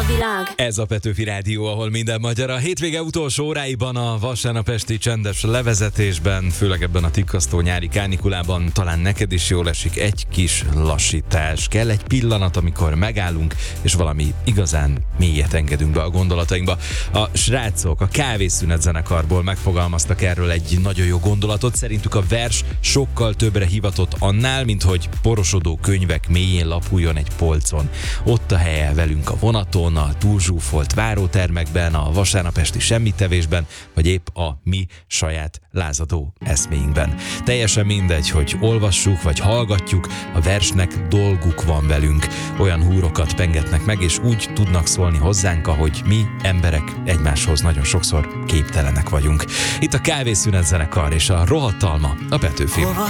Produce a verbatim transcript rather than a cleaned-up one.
a világ. Ez a Petőfi Rádió, ahol minden magyar. A hétvége utolsó óráiban a vasárnap esti csendes levezetésben, főleg ebben a tikkasztó nyári kánikulában talán neked is jól esik egy kis lassítás. Kell egy pillanat, amikor megállunk, és valami igazán mélyet engedünk be a gondolatainkba. A srácok a Kávészünet zenekarból megfogalmaztak erről egy nagyon jó gondolatot. Szerintük a vers sokkal többre hivatott annál, mint hogy porosodó könyvek mélyén lapuljon egy polcon. Ott a helye velünk a vonaton, a túlzsúfolt várótermekben, a vasárnap esti semmittevésben, vagy épp a mi saját lázadó eszméinkben. Teljesen mindegy, hogy olvassuk vagy hallgatjuk, a versnek dolguk van velünk. Olyan húrokat pengetnek meg, és úgy tudnak szólni hozzánk, ahogy mi emberek egymáshoz nagyon sokszor képtelenek vagyunk. Itt a Kávészünet zenekar és a rohadt alma, a Petőfi. Hova